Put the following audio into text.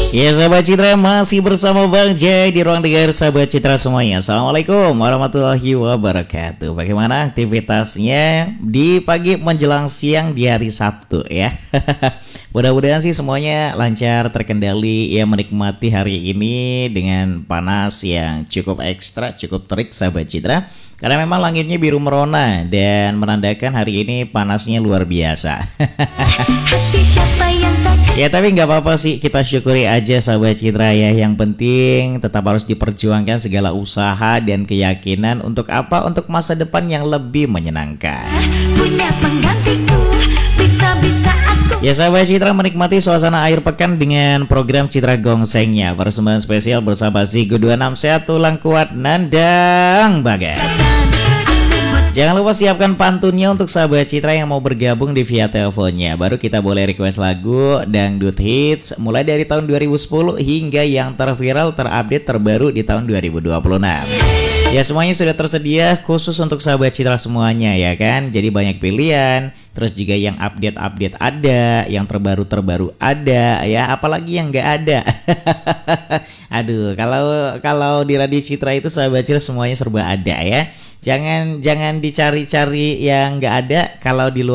Ya sahabat Citra, masih bersama Bang Jay di ruang dengar sahabat Citra semuanya. Assalamualaikum warahmatullahi wabarakatuh. Bagaimana aktivitasnya di pagi menjelang siang di hari Sabtu ya? Mudah-mudahan sih semuanya lancar, terkendali ya, menikmati hari ini dengan panas yang cukup ekstra, cukup terik sahabat Citra. Karena memang langitnya biru merona dan menandakan hari ini panasnya luar biasa. Ya tapi nggak apa-apa sih, kita syukuri aja sahabat Citra ya. Yang penting tetap harus diperjuangkan segala usaha dan keyakinan untuk apa? Untuk masa depan yang lebih menyenangkan. Punya penggantiku, bisa-bisa aku. Ya sahabat Citra, menikmati suasana akhir pekan dengan program Citra Gongsengnya. Persembahan spesial bersama Zigo 26 sehat, tulang kuat, nandang bagai. Jangan lupa siapkan pantunnya untuk sahabat Citra yang mau bergabung di via teleponnya. Baru kita boleh request lagu dangdut hits mulai dari tahun 2010 hingga yang terviral, terupdate, terbaru di tahun 2026. Ya semuanya sudah tersedia khusus untuk sahabat Citra semuanya ya kan. Jadi banyak pilihan. Terus juga yang update-update ada, yang terbaru-terbaru ada ya, apalagi yang nggak ada. Aduh, kalau di Radio Citra itu sahabat Citra semuanya serba ada ya. Jangan dicari-cari yang nggak ada. Kalau di luar